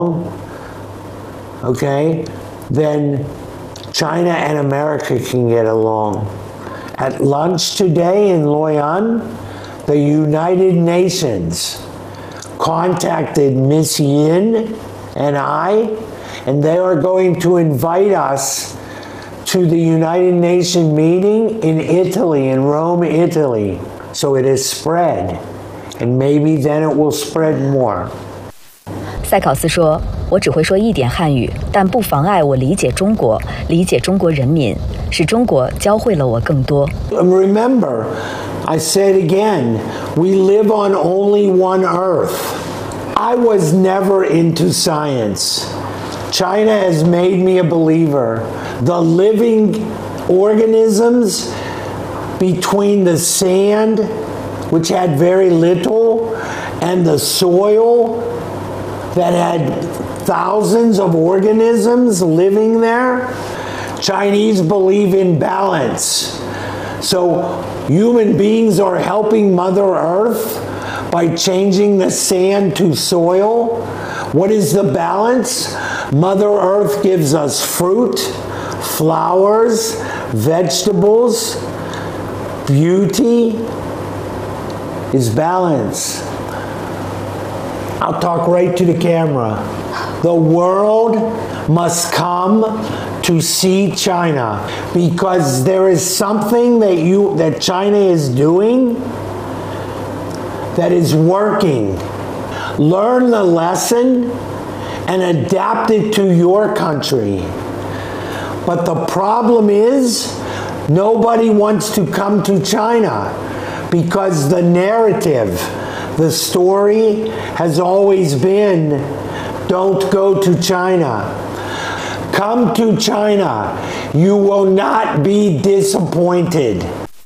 okay, then China and America can get along. At lunch today in Luoyang, the United Nations contacted Miss Yin and I, and they are going to invite us to the United Nations meeting in Italy, in Rome, Italy. So it has spread, and maybe then it will spread more. 塞考斯说：“我只会说一点汉语，但不妨碍我理解中国，理解中国人民，使中国教会了我更多。” Remember, I said again, we live on only one earth. I was never into science. China has made me a believer. The living organisms between the sand, which had very little, and the soil that had thousands of organisms living there, Chinese believe in balance. So human beings are helping Mother Earth by changing the sand to soil. What is the balance? Mother Earth gives us fruit, flowers, vegetables. Beauty is balance. I'll talk right to the camera. The world must come to see China because there is something that China is doing that is working. Learn the lesson and adapt it to your country. But the problem is nobody wants to come to China because the narrative, the story has always been, don't go to China. Come to China. You will not be disappointed.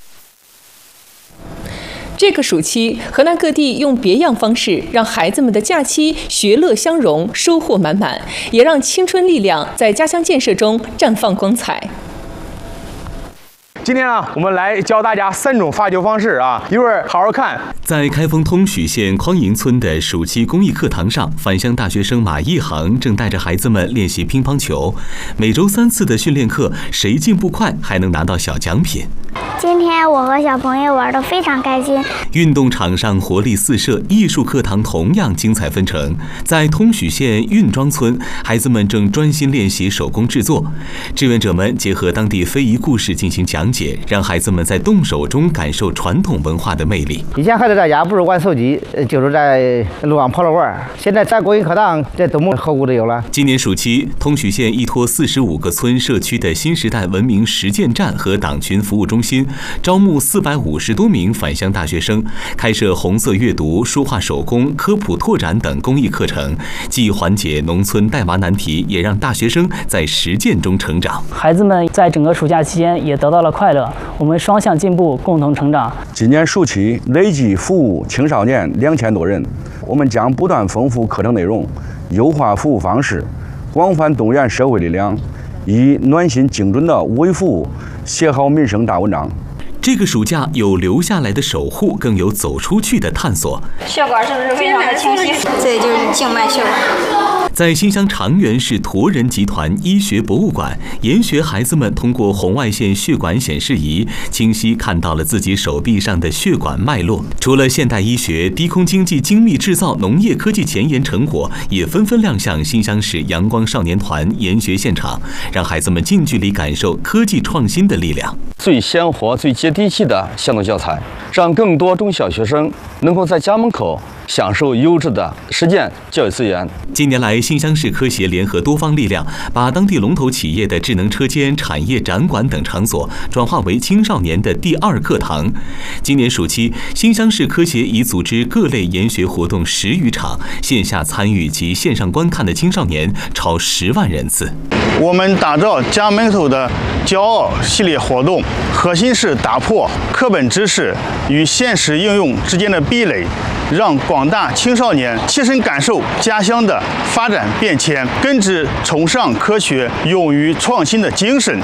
这个暑期，河南各地用别样方式让孩子们的假期学乐相融，收获满满，也让青春力量在家乡建设中绽放光彩。 今天呢，我们来教大家3种发球方式啊，一会儿好好看。 在开封通许县匡营村的暑期公益课堂上，返乡大学生马一航正带着孩子们练习乒乓球。每周3次的训练课，谁进步快还能拿到小奖品。 今天我和小朋友玩得非常开心。 运动场上活力四射，艺术课堂同样精彩纷呈。在通许县运庄村，孩子们正专心练习手工制作。志愿者们结合当地非遗故事进行讲解，让孩子们在动手中感受传统文化的魅力。 以前孩子在家不是玩手机，就是在路上跑着玩。现在在公益课堂，这都合乎的有了。 今年暑期，通许县依托45个村社区的新时代文明实践站和党群服务中心，招募450多名返乡大学生，开设红色阅读、书画手工、科普拓展等公益课程，既缓解农村带娃难题，也让大学生在实践中成长。 孩子们在整个暑假期间也得到了快乐，我们双向进步，共同成长。 今年暑期累计服务青少年2000多人，我们将不断丰富课程内容，优化服务方式，广泛动员社会力量，以暖心精准的微服务写好民生大文章。 这个暑假有留下来的守护，更有走出去的探索。 血管是不是非常的清晰？这就是静脉血管。 在新乡长垣市驼人集团医学博物馆，研学孩子们通过红外线血管显示仪，清晰看到了自己手臂上的血管脉络。除了现代医学、低空经济、精密制造、农业科技前沿成果，也纷纷亮相新乡市阳光少年团研学现场，让孩子们近距离感受科技创新的力量。 最鲜活、最接地气的先导教材，让更多中小学生能够在家门口享受优质的实践教育资源。 近年来，新乡市科协联合多方力量，把当地龙头企业的智能车间、产业展馆等场所转化为青少年的第2课堂。今年暑期，新乡市科协已组织各类研学活动10余场，线下参与及线上观看的青少年超10万人次。 我们打造家门口的骄傲系列活动，核心是打破课本知识与现实应用之间的壁垒，让广大青少年切身感受家乡的发展变迁，根植崇尚科学、勇于创新的精神。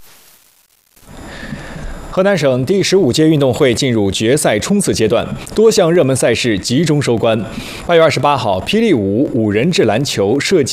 河南省第15届运动会进入决赛冲刺阶段，多项热门赛事集中收官。8月28号，霹雳舞、5人制篮球、射击。